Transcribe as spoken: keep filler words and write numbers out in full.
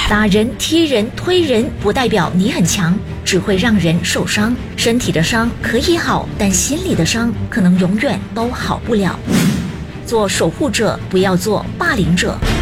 打人、踢人、推人不代表你很强，只会让人受伤。身体的伤可以好，但心里的伤可能永远都好不了。做守护者，不要做霸凌者。